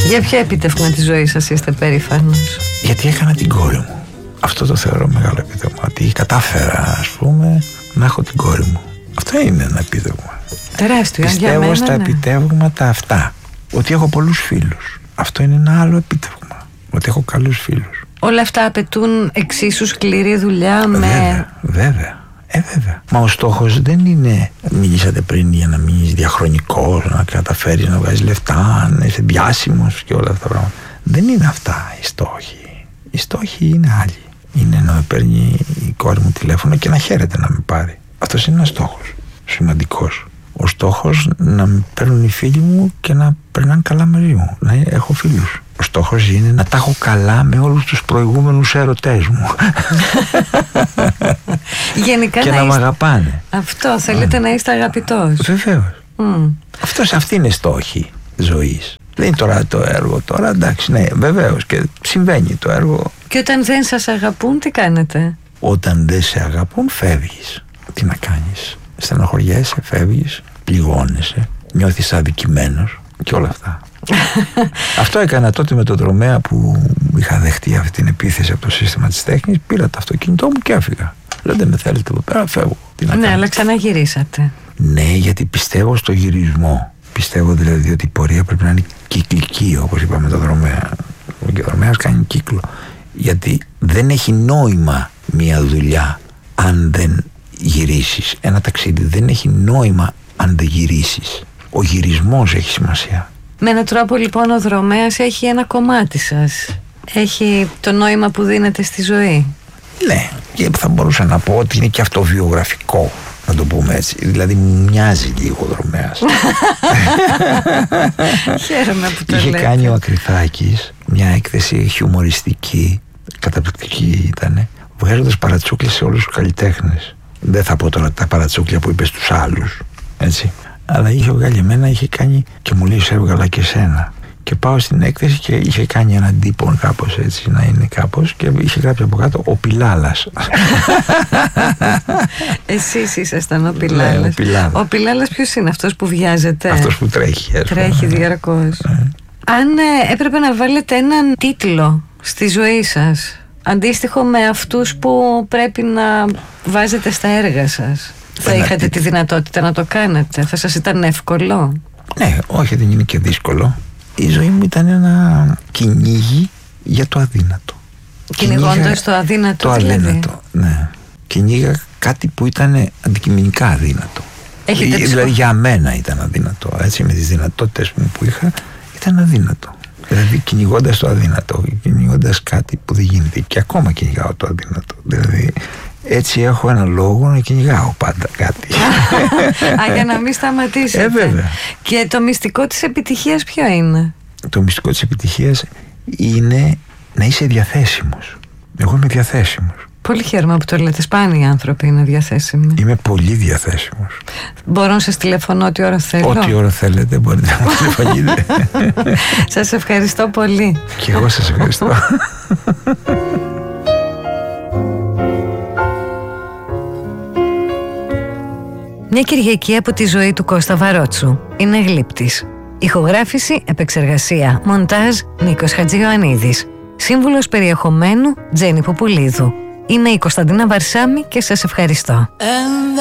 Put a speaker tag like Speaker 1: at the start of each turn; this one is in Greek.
Speaker 1: Για ποιο επίτευγμα της ζωής σας είστε περήφανος?
Speaker 2: Γιατί έκανα την κόρη μου. Αυτό το θεωρώ μεγάλο επίτευγμα. Ότι κατάφερα, ας πούμε, να έχω την κόρη μου. Αυτό είναι ένα επίτευγμα.
Speaker 1: Τεράστιο.
Speaker 2: Πιστεύω
Speaker 1: για μένα,
Speaker 2: στα
Speaker 1: ναι.
Speaker 2: επιτεύγματα αυτά. Ότι έχω πολλούς φίλους. Αυτό είναι ένα άλλο επίτευγμα. Ότι έχω καλούς φίλους.
Speaker 1: Όλα αυτά απαιτούν εξίσου σκληρή δουλειά με...
Speaker 2: Βέβαια. Βέβαια. Μα ο στόχος δεν είναι, μιλήσατε πριν, για να μείνεις διαχρονικός, να καταφέρεις να βγάζεις λεφτά, να είσαι διάσημος και όλα αυτά τα πράγματα. Δεν είναι αυτά οι στόχοι. Οι στόχοι είναι άλλοι. Είναι να με παίρνει η κόρη μου τηλέφωνο και να χαίρεται να με πάρει. Αυτός είναι ένας στόχος σημαντικός. Ο στόχος να με παίρνουν οι φίλοι μου και να περνάνε καλά μαζί μου, να έχω φίλους. Ο στόχος είναι να τα έχω καλά με όλους τους προηγούμενους έρωτές μου.
Speaker 1: Γενικά
Speaker 2: και να με αγαπάνε.
Speaker 1: Αυτό, θέλετε να είστε αγαπητός.
Speaker 2: Βεβαίως. Αυτή είναι στόχη ζωής. Δεν είναι τώρα το έργο τώρα, εντάξει, ναι, βεβαίως, και συμβαίνει το έργο.
Speaker 1: Και όταν δεν σας αγαπούν, τι κάνετε?
Speaker 2: Όταν δεν σε αγαπούν, φεύγεις. Τι να κάνεις? Στενοχωριέσαι, φεύγεις, πληγώνεσαι, νιώθεις αδικημένος και όλα αυτά. Αυτό έκανα τότε με τον Δρομέα που είχα δεχτεί αυτή την επίθεση από το σύστημα της τέχνης. Πήρα το αυτοκίνητό μου και έφυγα. Λέω, δεν με θέλετε εδώ πέρα, φεύγω.
Speaker 1: Ναι, αλλά ξαναγυρίσατε.
Speaker 2: Ναι, γιατί πιστεύω στο γυρισμό. Πιστεύω δηλαδή ότι η πορεία πρέπει να είναι κυκλική, όπως είπαμε τον Δρομέα. Ο Δρομέας κάνει κύκλο. Γιατί δεν έχει νόημα μια δουλειά αν δεν γυρίσεις. Ένα ταξίδι δεν έχει νόημα αν δεν γυρίσεις. Ο γυρισμός έχει σημασία.
Speaker 1: Με έναν τρόπο λοιπόν ο Δρομέας έχει ένα κομμάτι σας. Έχει το νόημα που δίνεται στη ζωή.
Speaker 2: Ναι, και θα μπορούσα να πω ότι είναι και αυτοβιογραφικό, να το πούμε έτσι. Δηλαδή μοιάζει λίγο ο Δρομέας.
Speaker 1: Χαίρομαι που το λέτε.
Speaker 2: Είχε κάνει ο Ακριθάκης μια έκθεση χιουμοριστική, καταπληκτική ήτανε, βγάζοντας παρατσούκλες σε όλους τους καλλιτέχνες. Δεν θα πω τώρα τα παρατσούκλια που είπε στους άλλους, έτσι. Αλλά είχε βγάλει εμένα, είχε κάνει και μου λέει, σε έβγαλα και σένα. Και πάω στην έκθεση και είχε κάνει έναν τύπο κάπως έτσι, να είναι κάπως, και είχε γράψει από κάτω ο Πιλάλας.
Speaker 1: Εσείς ήσασταν ο Πιλάλας.
Speaker 2: Ναι, ο Πιλάλας.
Speaker 1: Ο Πιλάλας ποιος είναι? Αυτός που βιάζεται?
Speaker 2: Αυτός που τρέχει.
Speaker 1: Τρέχει διαρκώς. Αν έπρεπε να βάλετε έναν τίτλο στη ζωή σας, αντίστοιχο με αυτούς που πρέπει να βάζετε στα έργα σας, θα είχατε τη δυνατότητα να το κάνετε? Θα σας ήταν εύκολο?
Speaker 2: Ναι, όχι, δεν είναι και δύσκολο. Η ζωή μου ήταν ένα κυνήγι για το αδύνατο.
Speaker 1: Κυνηγώντας το αδύνατο,
Speaker 2: το
Speaker 1: δηλαδή.
Speaker 2: αδύνατο, ναι. Κυνήγα κάτι που ήταν αντικειμενικά αδύνατο. Δηλαδή για μένα ήταν αδύνατο. Έτσι, με τις δυνατότητες που είχα, ήταν αδύνατο. Δηλαδή κυνηγώντας το αδύνατο, κυνηγώντας κάτι που δεν γίνεται. Και ακόμα κυνηγάω το αδύνατο. Δηλαδή έτσι έχω ένα λόγο να κυνηγάω πάντα κάτι.
Speaker 1: Για να μην σταματήσετε.
Speaker 2: Βέβαια.
Speaker 1: Και το μυστικό της επιτυχίας ποιο είναι?
Speaker 2: Το μυστικό της επιτυχίας είναι να είσαι διαθέσιμος. Εγώ είμαι διαθέσιμος.
Speaker 1: Πολύ χαίρομαι που το λέτε. Σπάνιοι άνθρωποι είναι διαθέσιμοι.
Speaker 2: Είμαι πολύ διαθέσιμος.
Speaker 1: Μπορώ να σας τηλεφωνώ ό,τι ώρα θέλω?
Speaker 2: Ό,τι ώρα θέλετε μπορείτε να μου τηλεφωνείτε.
Speaker 1: Σας ευχαριστώ πολύ.
Speaker 2: Και εγώ σας ευχαριστώ.
Speaker 1: Μια Κυριακή από τη ζωή του Κώστα Βαρότσου. Είναι γλύπτης. Ηχογράφηση, επεξεργασία, μοντάζ Νίκος Χατζιωαννίδης. Σύμβουλος περιεχομένου Τζέννη Ποπουλίδου. Είμαι η Κωνσταντίνα Βαρσάμη και σας ευχαριστώ.